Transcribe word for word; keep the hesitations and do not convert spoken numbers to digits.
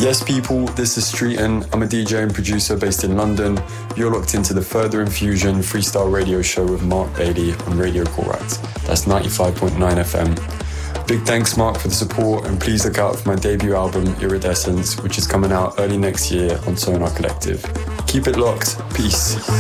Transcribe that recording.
Yes, people, this is Streeton. I'm a D J and producer based in London. You're locked into the Further Infusion freestyle radio show with Mark Bailey on Radio Correct. That's ninety-five point nine F M. Big thanks, Mark, for the support, and please look out for my debut album, Iridescence, which is coming out early next year on Sonar Collective. Keep it locked. Peace.